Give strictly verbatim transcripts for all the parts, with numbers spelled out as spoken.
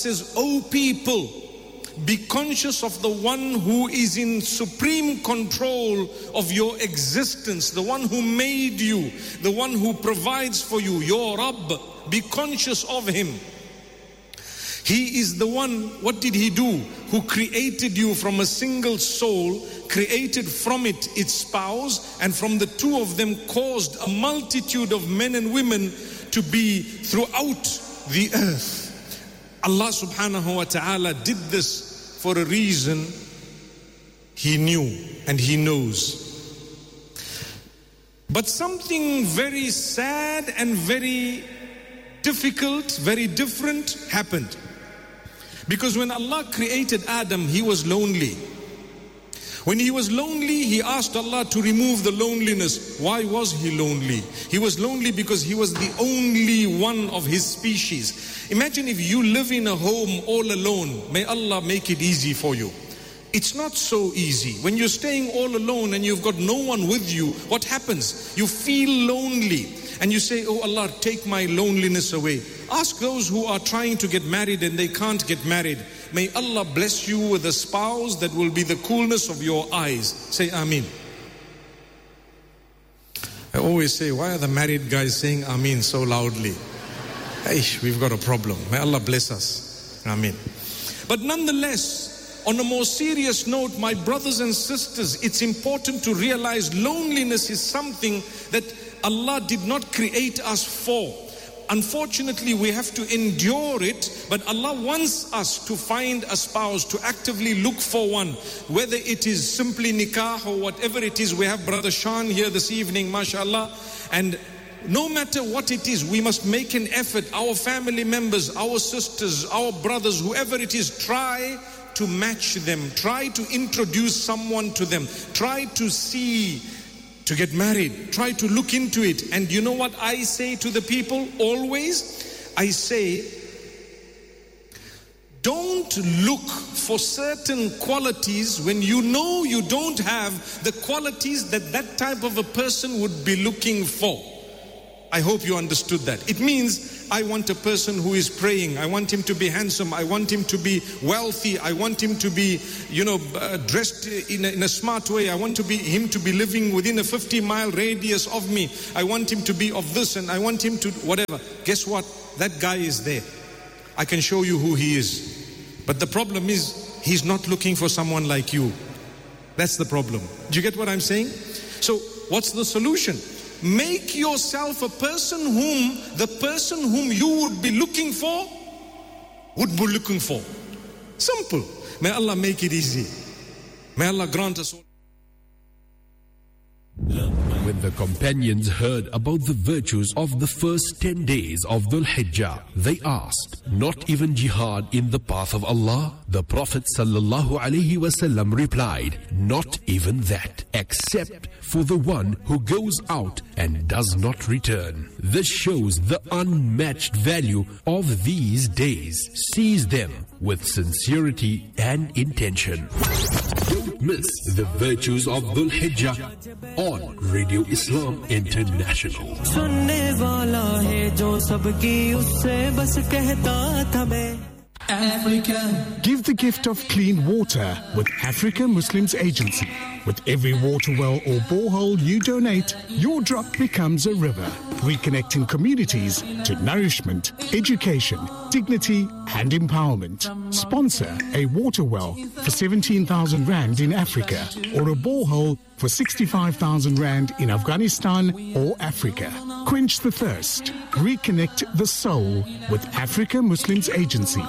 says, O people, be conscious of the one who is in supreme control of your existence, the one who made you, the one who provides for you, your Rabb. Be conscious of him. He is the one, what did he do? Who created you from a single soul, created from it its spouse, and from the two of them caused a multitude of men and women to be throughout the earth. Allah subhanahu wa ta'ala did this for a reason. He knew and he knows. But something very sad and very difficult, very different happened. Because when Allah created Adam, he was lonely. When he was lonely, he asked Allah to remove the loneliness. Why was he lonely? He was lonely because he was the only one of his species. Imagine if you live in a home all alone. May Allah make it easy for you. It's not so easy. When you're staying all alone and you've got no one with you, what happens? You feel lonely. And you say, oh Allah, take my loneliness away. Ask those who are trying to get married and they can't get married. May Allah bless you with a spouse that will be the coolness of your eyes. Say Ameen. I always say, why are the married guys saying Ameen so loudly? Aish, we've got a problem. May Allah bless us. Ameen. But nonetheless, on a more serious note, my brothers and sisters, it's important to realize loneliness is something that Allah did not create us for. Unfortunately, we have to endure it, but Allah wants us to find a spouse, to actively look for one, whether it is simply nikah or whatever it is. We have Brother Shan here this evening, mashallah, and no matter what it is, we must make an effort. Our family members, our sisters, our brothers, whoever it is, try to match them, try to introduce someone to them, try to see, to get married, try to look into it. And you know what I say to the people always? I say, don't look for certain qualities when you know you don't have the qualities that that type of a person would be looking for. I hope you understood that. It means I want a person who is praying. I want him to be handsome. I want him to be wealthy. I want him to be, you know, uh, dressed in a, in a smart way. I want to be him to be living within a fifty mile radius of me. I want him to be of this and I want him to whatever. Guess what? That guy is there. I can show you who he is. But the problem is he's not looking for someone like you. That's the problem. Do you get what I'm saying? So what's the solution? Make yourself a person whom the person whom you would be looking for would be looking for. Simple. May Allah make it easy. May Allah grant us all. When the companions heard about the virtues of the first ten days of Dhul Hijjah, they asked, not even jihad in the path of Allah? The Prophet sallallahu alaihi wasallam replied, not even that, except for the one who goes out and does not return. This shows the unmatched value of these days. Seize them with sincerity and intention. Don't miss the virtues of Dhul Hijjah on Radio Islam International. Africa. Give the gift of clean water with Africa Muslims Agency. With every water well or borehole you donate, your drop becomes a river, reconnecting communities to nourishment, education, dignity and empowerment. Sponsor a water well for seventeen thousand rand in Africa or a borehole for sixty-five thousand rand in Afghanistan or Africa. Quench the thirst. Reconnect the soul with Africa Muslims Agency.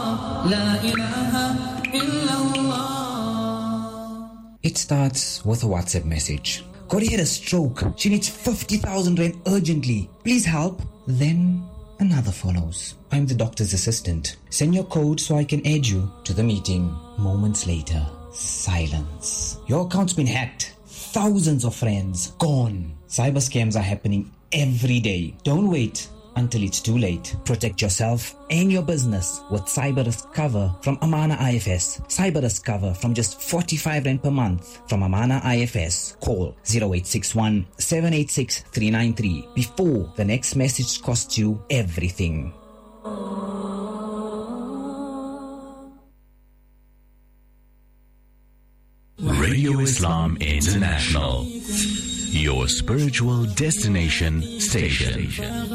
It starts with a WhatsApp message. Corey had a stroke. She needs fifty thousand rand urgently. Please help. Then another follows. I'm the doctor's assistant. Send your code so I can add you to the meeting. Moments later, silence. Your account's been hacked. Thousands of friends gone. Cyber scams are happening every day. Don't wait until it's too late. Protect yourself and your business with cyber risk cover from Amana I F S. Cyber risk cover from just forty-five rand per month from Amana I F S. Call zero eight six one, seven eight six, three nine three before the next message costs you everything. Islam International, your spiritual destination station.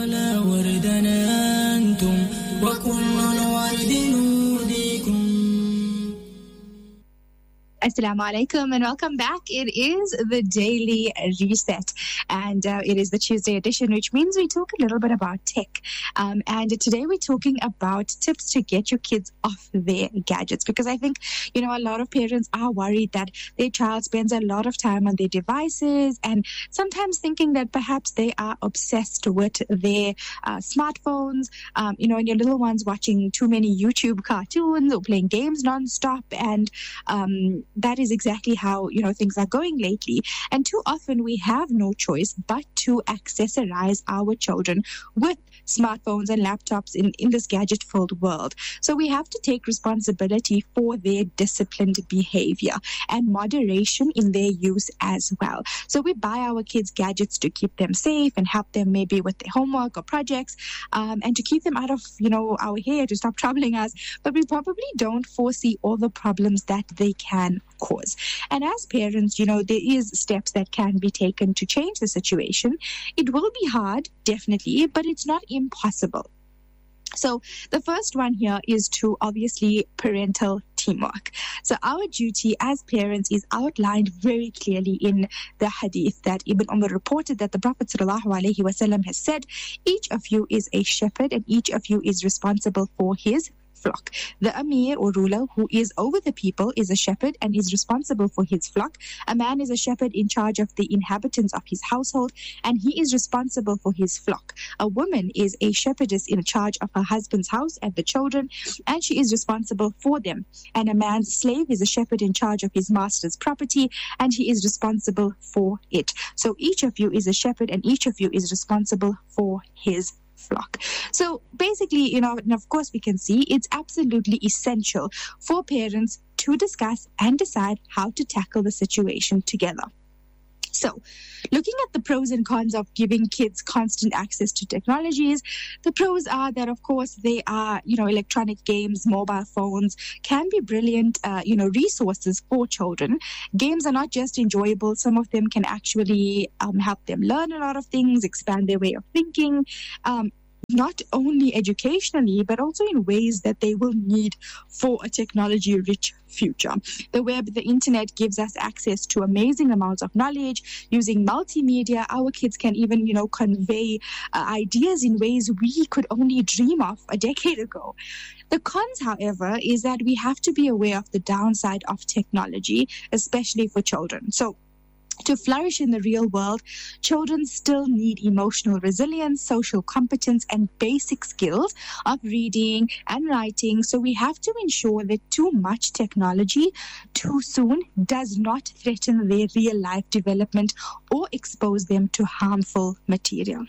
Assalamu alaikum and welcome back. It is the Daily Reset and uh, it is the Tuesday edition, which means we talk a little bit about tech. Um, and today we're talking about tips to get your kids off their gadgets, because I think, you know, a lot of parents are worried that their child spends a lot of time on their devices and sometimes thinking that perhaps they are obsessed with their uh, smartphones, um, you know, and your little one's watching too many YouTube cartoons or playing games nonstop. And um, that is exactly how, you know, things are going lately. And too often we have no choice but to accessorize our children with smartphones and laptops in, in this gadget-filled world. So we have to take responsibility for their disciplined behavior and moderation in their use as well. So we buy our kids gadgets to keep them safe and help them maybe with their homework or projects, um, and to keep them out of, you know, our hair, to stop troubling us. But we probably don't foresee all the problems that they can cause. And as parents, you know, there is steps that can be taken to change the situation. It will be hard, definitely, but it's not impossible. So the first one here is to obviously parental teamwork. So our duty as parents is outlined very clearly in the hadith that Ibn Umar reported, that the Prophet ﷺ has said, each of you is a shepherd and each of you is responsible for his flock. The Amir or ruler who is over the people is a shepherd and is responsible for his flock. A man is a shepherd in charge of the inhabitants of his household and he is responsible for his flock. A woman is a shepherdess in charge of her husband's house and the children, and she is responsible for them. And a man's slave is a shepherd in charge of his master's property and he is responsible for it. So each of you is a shepherd and each of you is responsible for his flock. So basically, you know, and of course we can see it's absolutely essential for parents to discuss and decide how to tackle the situation together. So, looking at the pros and cons of giving kids constant access to technologies, the pros are that, of course, they are, you know, electronic games, mobile phones can be brilliant, uh, you know, resources for children. Games are not just enjoyable. Some of them can actually um, help them learn a lot of things, expand their way of thinking, um, not only educationally, but also in ways that they will need for a technology-rich future. The web, the internet gives us access to amazing amounts of knowledge. Using multimedia, our kids can even, you know, convey uh, ideas in ways we could only dream of a decade ago. The cons, however, is that we have to be aware of the downside of technology, especially for children. So, to flourish in the real world, children still need emotional resilience, social competence, and basic skills of reading and writing. So we have to ensure that too much technology too soon does not threaten their real life development or expose them to harmful material.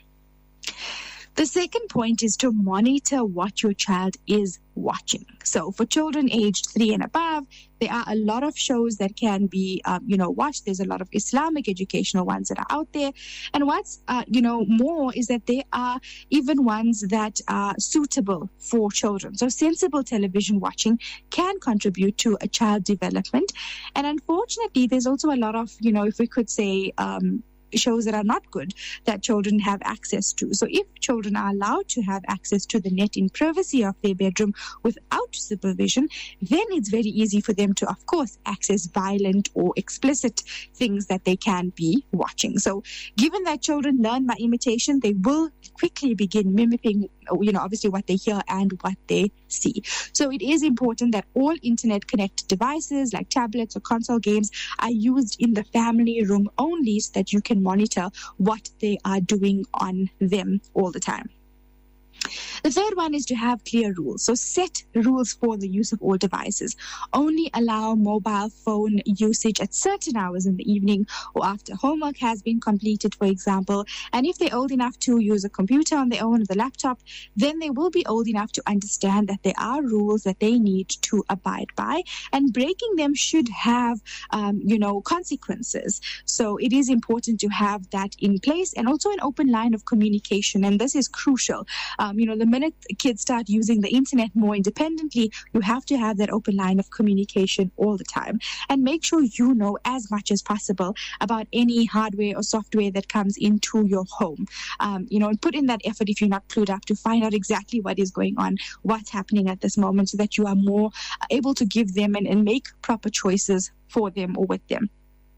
The second point is to monitor what your child is watching. So for children aged three and above, there are a lot of shows that can be, um, you know, watched. There's a lot of Islamic educational ones that are out there. And what's, uh, you know, more is that there are even ones that are suitable for children. So sensible television watching can contribute to a child development. And unfortunately, there's also a lot of, you know, if we could say, um, shows that are not good that children have access to. So if children are allowed to have access to the net in privacy of their bedroom without supervision, then it's very easy for them to, of course, access violent or explicit things that they can be watching. So given that children learn by imitation, they will quickly begin mimicking, you know, obviously what they hear and what they see. So it is important that all internet connected devices like tablets or console games are used in the family room only, so that you can monitor what they are doing on them all the time. The third one is to have clear rules. So set rules for the use of all devices. Only allow mobile phone usage at certain hours in the evening or after homework has been completed, for example. And if they're old enough to use a computer on their own or the laptop, then they will be old enough to understand that there are rules that they need to abide by, and breaking them should have, um, you know, consequences. So it is important to have that in place, and also an open line of communication. And this is crucial. Um, Um, you know, the minute kids start using the internet more independently, you have to have that open line of communication all the time. And make sure you know as much as possible about any hardware or software that comes into your home. Um, you know, and put in that effort if you're not clued up to find out exactly what is going on, what's happening at this moment, so that you are more able to give them and, and make proper choices for them or with them.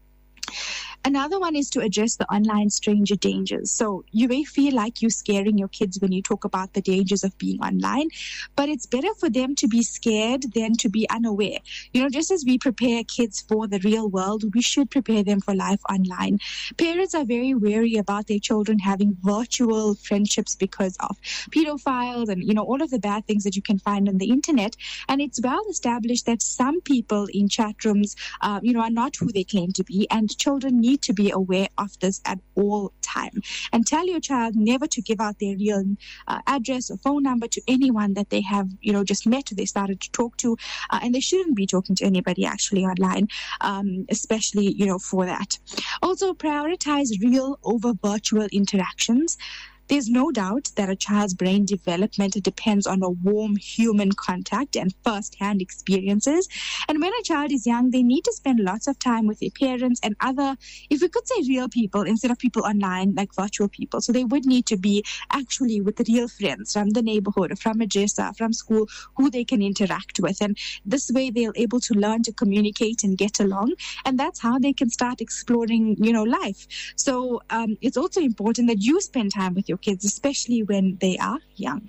Another one is to address the online stranger dangers. So you may feel like you're scaring your kids when you talk about the dangers of being online, but it's better for them to be scared than to be unaware. You know, just as we prepare kids for the real world, we should prepare them for life online. Parents are very wary about their children having virtual friendships because of pedophiles and, you know, all of the bad things that you can find on the internet. And it's well established that some people in chat rooms, uh, you know, are not who they claim to be, and children need to be aware of this at all time. And tell your child never to give out their real uh, address or phone number to anyone that they have, you know, just met or they started to talk to. Uh, and they shouldn't be talking to anybody actually online, um, especially, you know, for that. Also, prioritize real over virtual interactions. There's no doubt that a child's brain development depends on a warm human contact and first-hand experiences. And when a child is young, they need to spend lots of time with their parents and other, if we could say real people instead of people online, like virtual people. So they would need to be actually with the real friends from the neighborhood, from a madrasa, from school, who they can interact with. And this way they're able to learn to communicate and get along. And that's how they can start exploring, you know, life. So um, it's also important that you spend time with your kids, especially when they are young.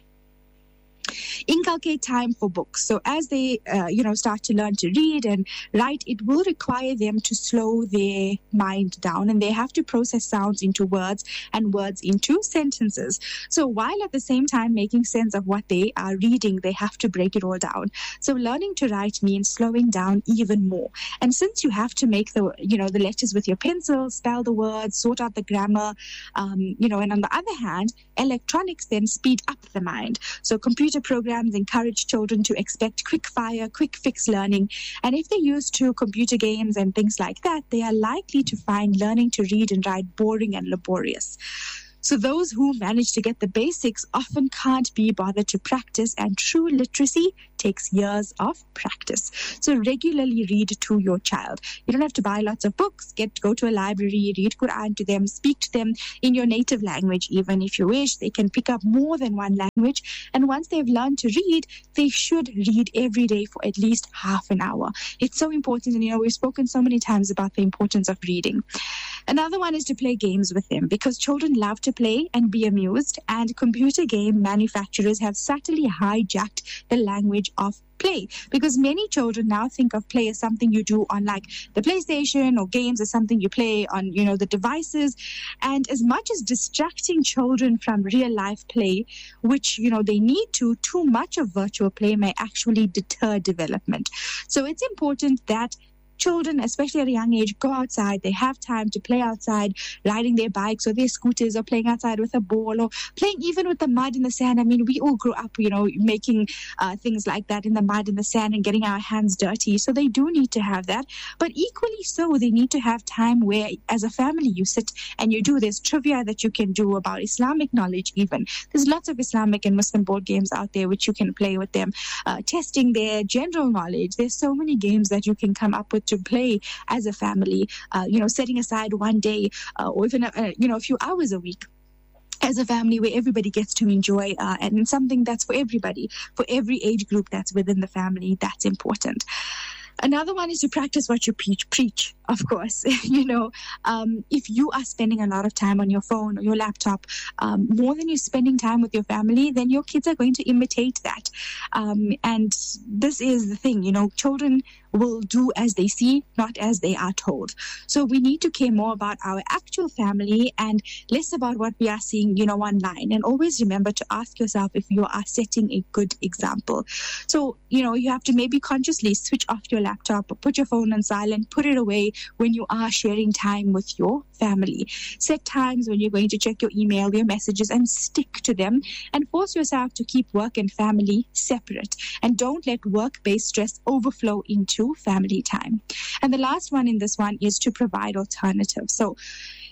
Inculcate time for books. So as they, uh, you know, start to learn to read and write, it will require them to slow their mind down, and they have to process sounds into words and words into sentences. So while at the same time making sense of what they are reading, they have to break it all down. So learning to write means slowing down even more. And since you have to make the, you know, the letters with your pencil, spell the words, sort out the grammar, um, you know, and on the other hand, electronics then speed up the mind. So computer programs encourage children to expect quick fire, quick fix learning. And if they're used to computer games and things like that, they are likely to find learning to read and write boring and laborious. So those who manage to get the basics often can't be bothered to practice, and true literacy takes years of practice. So regularly read to your child. You don't have to buy lots of books. Get go to a library, read Quran to them, speak to them in your native language. Even if you wish, they can pick up more than one language. And once they've learned to read, they should read every day for at least half an hour. It's so important. And, you know, we've spoken so many times about the importance of reading. Another one is to play games with them, because children love to play and be amused, and computer game manufacturers have subtly hijacked the language of play, because many children now think of play as something you do on like the PlayStation, or games as something you play on, you know, the devices. And as much as distracting children from real life play, which, you know, they need to, too much of virtual play may actually deter development. So it's important that children, especially at a young age, go outside. They have time to play outside, riding their bikes or their scooters, or playing outside with a ball, or playing even with the mud and the sand. I mean, we all grew up, you know, making uh, things like that in the mud and the sand and getting our hands dirty. So they do need to have that. But equally so, they need to have time where, as a family, you sit and you do this trivia that you can do about Islamic knowledge even. There's lots of Islamic and Muslim board games out there which you can play with them, uh, testing their general knowledge. There's so many games that you can come up with to play as a family, uh, you know, setting aside one day uh, or even, a, you know, a few hours a week as a family where everybody gets to enjoy, uh, and something that's for everybody, for every age group that's within the family. That's important. Another one is to practice what you preach, preach of course. you know, um, if you are spending a lot of time on your phone or your laptop, um, more than you're spending time with your family, then your kids are going to imitate that. Um, and this is the thing, you know, children will do as they see, not as they are told. So we need to care more about our actual family and less about what we are seeing, you know, online. And always remember to ask yourself if you are setting a good example. So, you know, you have to maybe consciously switch off your laptop or put your phone on silent, put it away when you are sharing time with your family. Set times when you're going to check your email, your messages, and stick to them, and force yourself to keep work and family separate. And don't let work-based stress overflow into family time. And the last one in this one is to provide alternatives. So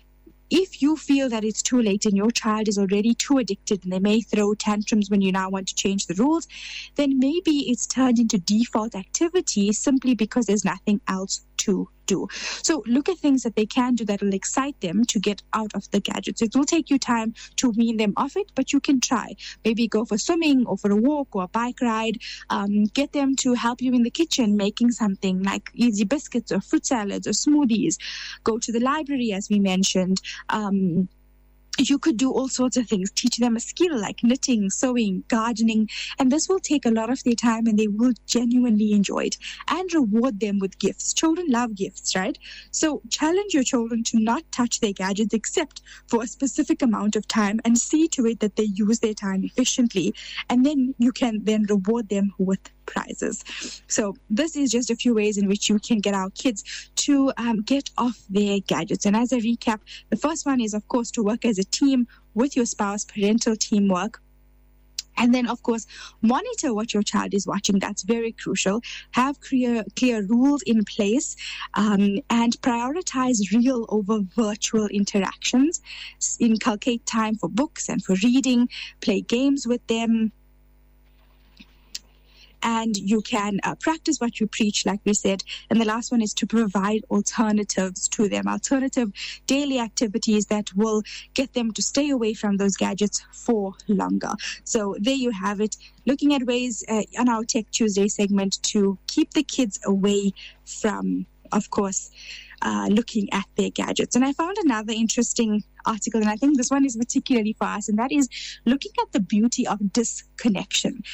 if you feel that it's too late and your child is already too addicted and they may throw tantrums when you now want to change the rules, then maybe it's turned into default activity simply because there's nothing else to do. So look at things that they can do that will excite them to get out of the gadgets. It will take you time to wean them off it, but you can try. Maybe go for swimming or for a walk or a bike ride. Um, get them to help you in the kitchen making something like easy biscuits or fruit salads or smoothies. Go to the library, as we mentioned. Um, You could do all sorts of things, teach them a skill like knitting, sewing, gardening, and this will take a lot of their time and they will genuinely enjoy it, and reward them with gifts. Children love gifts, right? So challenge your children to not touch their gadgets except for a specific amount of time, and see to it that they use their time efficiently, and then you can then reward them with prizes. So this is just a few ways in which you can get our kids to um, get off their gadgets. And as a recap, the first one is, of course, to work as a team with your spouse, parental teamwork. And then, of course, monitor what your child is watching. That's very crucial. Have clear, clear rules in place, um, and prioritize real over virtual interactions. Inculcate time for books and for reading. Play games with them. And you can uh, practice what you preach, like we said. And the last one is to provide alternatives to them, alternative daily activities that will get them to stay away from those gadgets for longer. So there you have it, looking at ways uh, on our Tech Tuesday segment to keep the kids away from, of course, uh, looking at their gadgets. And I found another interesting article, and I think this one is particularly for us, and that is looking at the beauty of disconnection.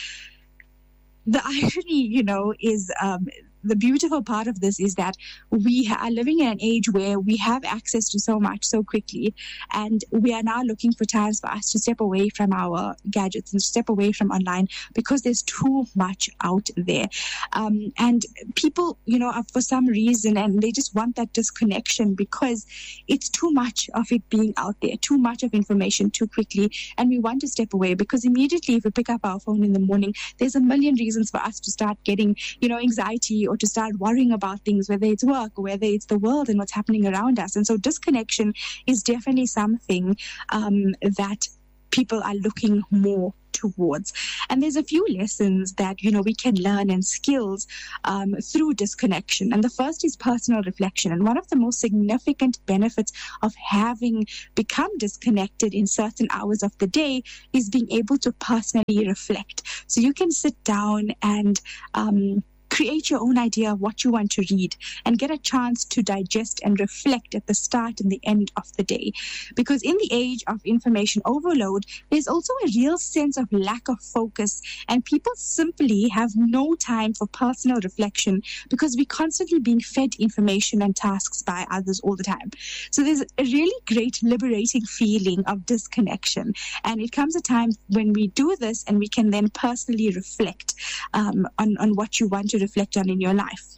The irony, you know, is um, the beautiful part of this is that we are living in an age where we have access to so much so quickly, and we are now looking for times for us to step away from our gadgets and step away from online because there's too much out there. Um, and people, you know, for some reason, and they just want that disconnection because it's too much of it being out there, too much of information too quickly, and we want to step away because immediately if we pick up our phone in the morning, there's a million reasons for us to start getting, you know, anxiety or to start worrying about things, whether it's work or whether it's the world and what's happening around us. And so disconnection is definitely something um, that people are looking more towards. And there's a few lessons that, you know, we can learn and skills um, through disconnection. And the first is personal reflection. And one of the most significant benefits of having become disconnected in certain hours of the day is being able to personally reflect. So you can sit down and um, create your own idea of what you want to read and get a chance to digest and reflect at the start and the end of the day. Because in the age of information overload, there's also a real sense of lack of focus, and people simply have no time for personal reflection because we're constantly being fed information and tasks by others all the time. So there's a really great liberating feeling of disconnection, and it comes a time when we do this and we can then personally reflect um, on, on what you want to reflect on in your life.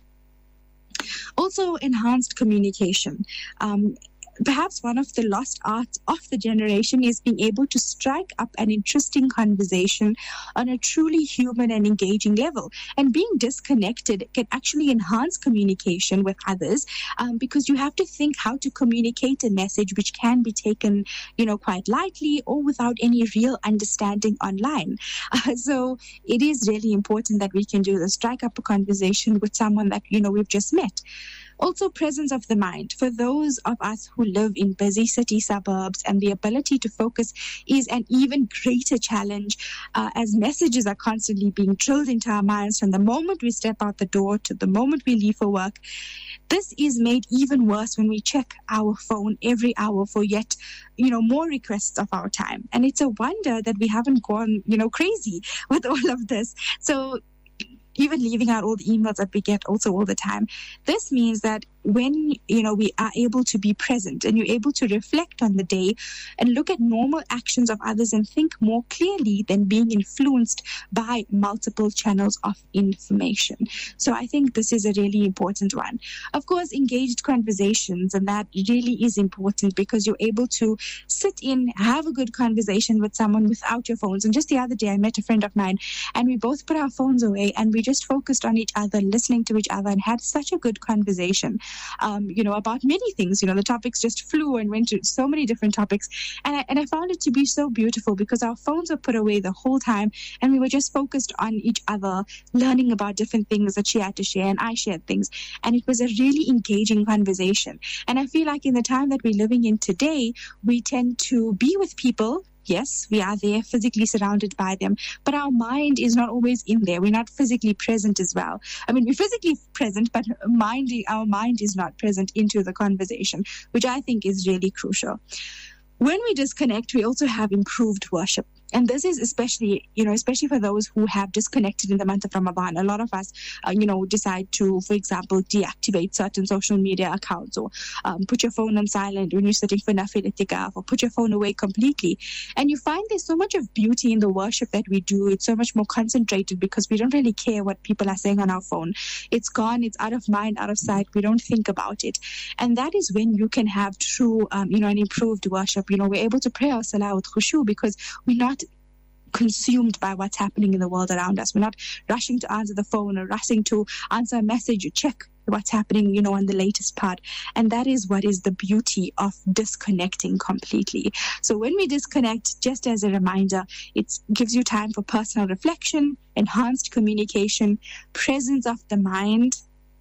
Also, enhanced communication. Um, Perhaps one of the lost arts of the generation is being able to strike up an interesting conversation on a truly human and engaging level. And being disconnected can actually enhance communication with others um, because you have to think how to communicate a message which can be taken, you know, quite lightly or without any real understanding online. Uh, so it is really important that we can do this, strike up a conversation with someone that, you know, we've just met. Also, presence of the mind. For those of us who live in busy city suburbs, and the ability to focus is an even greater challenge uh, as messages are constantly being drilled into our minds from the moment we step out the door to the moment we leave for work. This is made even worse when we check our phone every hour for yet, you know, more requests of our time. And it's a wonder that we haven't gone, you know, crazy with all of this. So even leaving out all the emails that we get also all the time. This means that when, you know, we are able to be present and you're able to reflect on the day and look at normal actions of others and think more clearly than being influenced by multiple channels of information. So I think this is a really important one. Of course, engaged conversations, and that really is important because you're able to sit in, have a good conversation with someone without your phones. And just the other day, I met a friend of mine and we both put our phones away and we just focused on each other, listening to each other, and had such a good conversation. um, you know, about many things. You know, the topics just flew and went to so many different topics. And I, and I found it to be so beautiful because our phones were put away the whole time and we were just focused on each other, learning about different things that she had to share and I shared things. And it was a really engaging conversation. And I feel like in the time that we're living in today, we tend to be with people. Yes, we are there physically surrounded by them, but our mind is not always in there. We're not physically present as well. I mean, we're physically present, but mind, our mind is not present into the conversation, which I think is really crucial. When we disconnect, we also have improved worship. And this is especially, you know, especially for those who have disconnected in the month of Ramadan. A lot of us, uh, you know, decide to, for example, deactivate certain social media accounts or um, put your phone on silent when you're sitting for nafil itikaf, or put your phone away completely. And you find there's so much of beauty in the worship that we do. It's so much more concentrated because we don't really care what people are saying on our phone. It's gone. It's out of mind, out of sight. We don't think about it. And that is when you can have true, um, you know, an improved worship. You know, we're able to pray our salah with khushu because we're not consumed by what's happening in the world around us. We're not rushing to answer the phone or rushing to answer a message or check what's happening, you know, on the latest part. And that is what is the beauty of disconnecting completely. So when we disconnect, just as a reminder, it gives you time for personal reflection, enhanced communication, presence of the mind,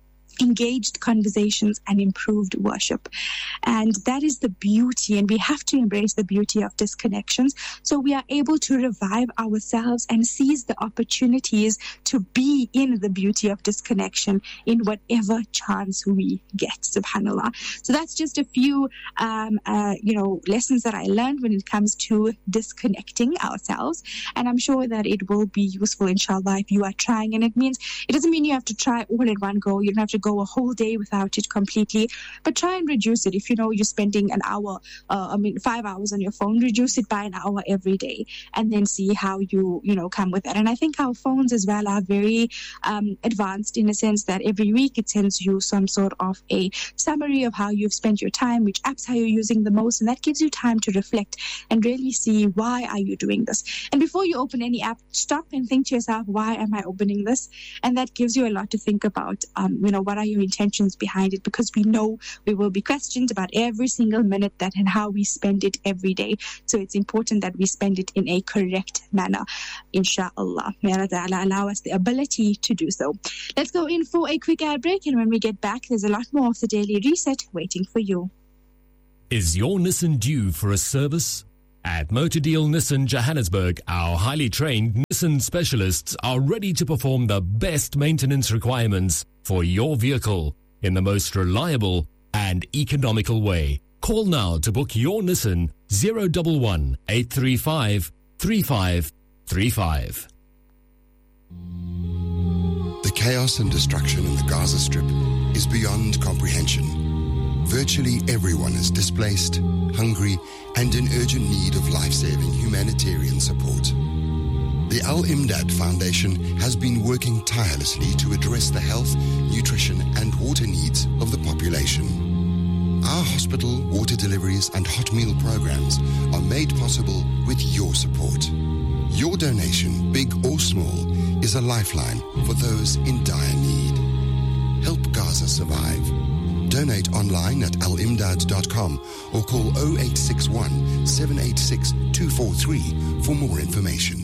engaged conversations, and improved worship. And that is the beauty, and we have to embrace the beauty of disconnections so we are able to revive ourselves and seize the opportunities to be in the beauty of disconnection in whatever chance we get, subhanallah. So that's just a few um, uh, you know, lessons that I learned when it comes to disconnecting ourselves, and I'm sure that it will be useful, inshallah, if you are trying. And it means, it doesn't mean you have to try all in one go. You don't have to go a whole day without it completely, but try and reduce it. If you know you're spending an hour, uh, I mean five hours on your phone, reduce it by an hour every day, and then see how you you know come with that. And I think our phones as well are very um, advanced in a sense that every week it sends you some sort of a summary of how you've spent your time, which apps are you using the most, and that gives you time to reflect and really see why are you doing this. And before you open any app, stop and think to yourself, why am I opening this? And that gives you a lot to think about. Um, you know, what are your intentions behind it? Because we know we will be questioned about every single minute that and how we spend it every day. So it's important that we spend it in a correct manner, inshallah. May Allah Ta'ala allow us the ability to do so. Let's go in for a quick ad break, and when we get back, there's a lot more of the Daily Reset waiting for you. Is your Nissan due for a service? At Motor Deal Nissan Johannesburg, our highly trained Nissan specialists are ready to perform the best maintenance requirements for your vehicle in the most reliable and economical way. Call now to book your Nissan zero one one, eight three five, three five three five. The chaos and destruction in the Gaza Strip is beyond comprehension. Virtually everyone is displaced, hungry, and in urgent need of life-saving humanitarian support. The Al-Imdad Foundation has been working tirelessly to address the health, nutrition, and water needs of the population. Our hospital, water deliveries, and hot meal programs are made possible with your support. Your donation, big or small, is a lifeline for those in dire need. Help Gaza survive. Donate online at al imdad dot com or call oh eight six one, seven eight six, two four three for more information.